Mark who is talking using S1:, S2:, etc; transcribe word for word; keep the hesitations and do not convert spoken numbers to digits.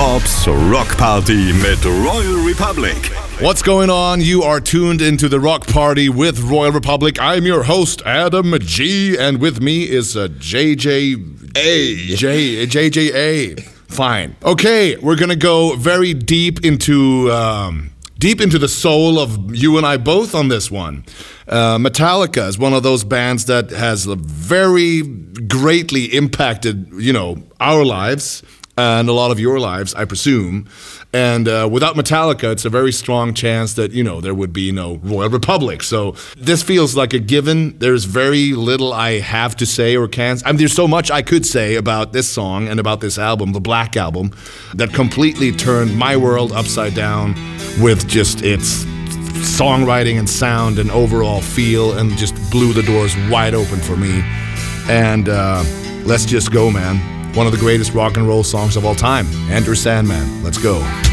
S1: Bob's Rock Party mit Royal Republic.
S2: What's going on? You are tuned into the Rock Party with Royal Republic. I'm your host, Adam G, and with me is uh, J J A. J, J J A. Fine. Okay, we're gonna go very deep into um, deep into the soul of you and I both on this one. Uh, Metallica is one of those bands that has very greatly impacted, you know, our lives and a lot of your lives, I presume. And uh, without Metallica, it's a very strong chance that, you know, there would be no Royal Republic. So this feels like a given. There's very little I have to say or can. I mean, there's so much I could say about this song and about this album, the Black Album, that completely turned my world upside down with just its songwriting and sound and overall feel, and just blew the doors wide open for me. And uh, let's just go, man. One of the greatest rock and roll songs of all time, Enter Sandman. Let's go.